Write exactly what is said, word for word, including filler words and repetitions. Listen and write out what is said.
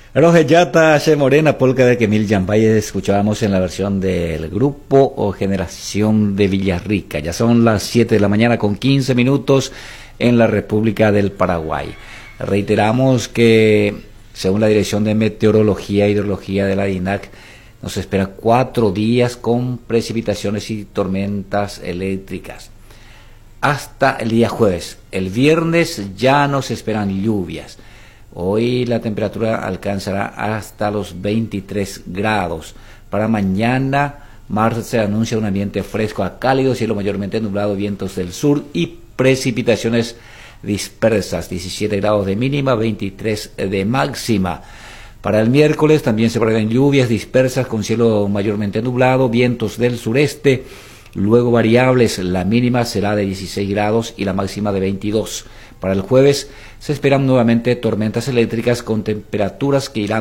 Rojellata, She Morena, polka de Kemil Yambay, escuchábamos en la versión del grupo o Generación de Villarrica. Ya son las siete de la mañana con quince minutos en la República del Paraguay. Reiteramos que, según la Dirección de Meteorología e Hidrología de la D I N A C, nos esperan cuatro días con precipitaciones y tormentas eléctricas. Hasta el día jueves. El viernes ya nos esperan lluvias. Hoy la temperatura alcanzará hasta los veintitrés grados. Para mañana, martes, se anuncia un ambiente fresco a cálido, cielo mayormente nublado, vientos del sur y precipitaciones dispersas. diecisiete grados de mínima, veintitrés de máxima. Para el miércoles también se prevén lluvias dispersas con cielo mayormente nublado, vientos del sureste, luego variables. La mínima será de dieciséis grados y la máxima de veintidós. Para el jueves se esperan nuevamente tormentas eléctricas con temperaturas que irán